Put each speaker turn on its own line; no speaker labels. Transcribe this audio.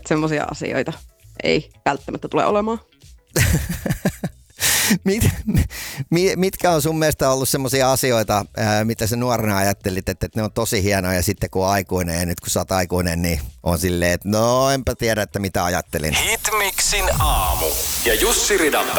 semmoisia asioita ei välttämättä tule olemaan.
Mitkä on sun mielestä ollut semmoisia asioita, mitä sä nuorena ajattelit, että ne on tosi hienoja ja sitten kun on aikuinen ja nyt kun sä oot aikuinen, niin on silleen, että no enpä tiedä, että mitä ajattelin.
Hitmixin aamu ja Jussi Ridanpää.